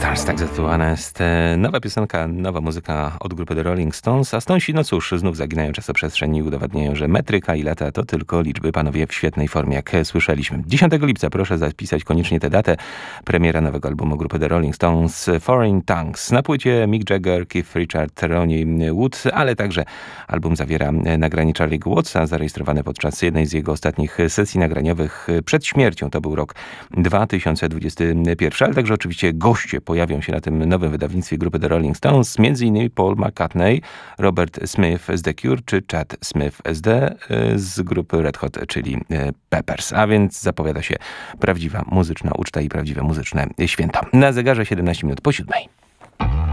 Stars, tak zatytułowana jest nowa piosenka, nowa muzyka od grupy The Rolling Stones, a Stonesi, no cóż, znów zaginają czasoprzestrzeń i udowadniają, że metryka i lata to tylko liczby, panowie, w świetnej formie, jak słyszeliśmy. 10 lipca, proszę zapisać koniecznie tę datę, premiera nowego albumu grupy The Rolling Stones, Foreign Tongues. Na płycie Mick Jagger, Keith Richards, Ronnie Wood, ale także album zawiera nagranie Charlie'ego Wattsa, zarejestrowane podczas jednej z jego ostatnich sesji nagraniowych przed śmiercią. To był rok 2021, ale także oczywiście goście pojawią się na tym nowym wydawnictwie grupy The Rolling Stones, m.in. Paul McCartney, Robert Smith z The Cure, czy Chad Smith z grupy Red Hot, czyli Peppers. A więc zapowiada się prawdziwa muzyczna uczta i prawdziwe muzyczne święto. Na zegarze 17 minut po 7.